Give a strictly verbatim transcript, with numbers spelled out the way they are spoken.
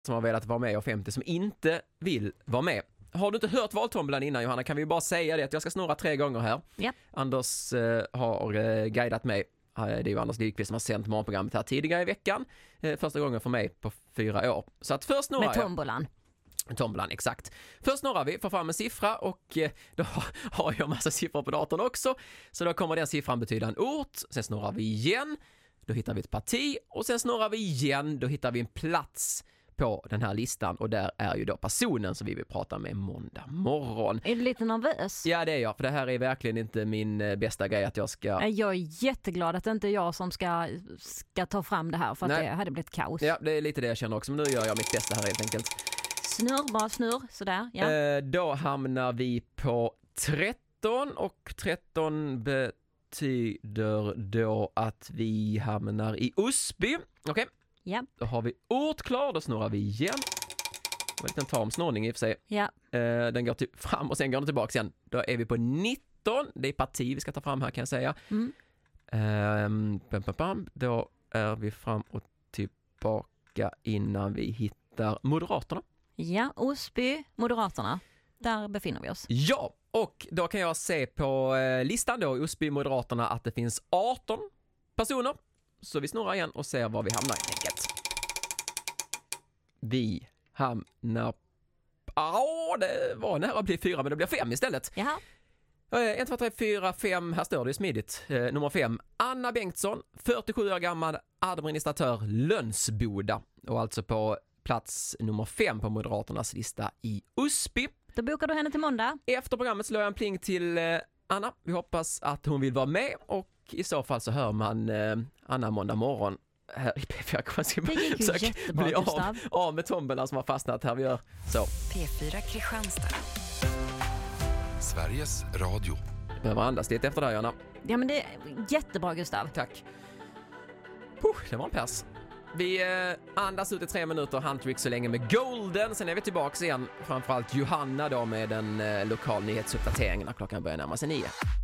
som har velat vara med och femtio som inte vill vara med. Har du inte hört valtombolan innan, Johanna, kan vi bara säga det att jag ska snurra tre gånger här. Yep. Anders eh, har eh, guidat mig. Det är ju Anders Lidqvist som har sänt morgonprogrammet här tidigare i veckan. Eh, första gången för mig på fyra år. Så att först snurrar med tombolan. Jag. Tombolan, exakt. Först snurrar vi, får fram en siffra och eh, då har jag en massa siffror på datorn också. Så då kommer den siffran betyda en ort. Sen snurrar vi igen. Då hittar vi ett parti. Och sen snurrar vi igen. Då hittar vi en plats på den här listan och där är ju då personen som vi vill prata med måndag morgon. Är du lite nervös? Ja, det är jag, för det här är verkligen inte min bästa grej att jag ska... Jag är jätteglad att det inte är jag som ska, ska ta fram det här för att Nej. det hade blivit kaos. Ja, det är lite det jag känner också, men nu gör jag mitt bästa här helt enkelt. Snurr, bara snurr, sådär. Ja. Eh, då hamnar vi på tretton och tretton betyder då att vi hamnar i Osby. Okej. Okay. Ja. Då har vi ort klar, då snurrar vi igen. En liten tamsnurrning i och för sig. Ja. Eh, den går till fram och sen går den tillbaka igen. Då är vi på nitton. Det är parti vi ska ta fram här kan jag säga. Mm. Eh, bam, bam, bam. Då är vi fram och tillbaka innan vi hittar Moderaterna. Ja, Osby, Moderaterna. Där befinner vi oss. Ja, och då kan jag se på eh, listan då i Osby Moderaterna att det finns arton personer. Så vi snurrar igen och ser var vi hamnar helt enkelt. Vi hamnar... Ja, det var nära att bli fyra, men det blir fem istället. Jaha. ett, två, tre, fyra, fem, här står det smidigt. Eh, nummer fem, Anna Bengtsson, fyrtiosju år gammal, administratör Lönsboda. Och alltså på plats nummer fem på Moderaternas lista i Osby. Då bokar du henne till måndag. Efter programmet slår jag en pling till eh, Anna. Vi hoppas att hon vill vara med och i så fall så hör man eh, Anna måndag morgon här i P fyra. Det gick ju jättebra, bli av, Gustav. av med tombolan som har fastnat här. Vi gör så. P fyra Kristianstad. Sveriges Radio. Behöver andas lite efter det här, Anna. Ja, men det är jättebra, Gustav. Tack. Puh, det var en pers. Vi eh, andas ut i tre minuter, Huntrick så länge med Golden. Sen är vi tillbaka igen, framförallt Johanna då med den eh, lokal nyhetsuppdateringen när klockan börjar närma sig nio.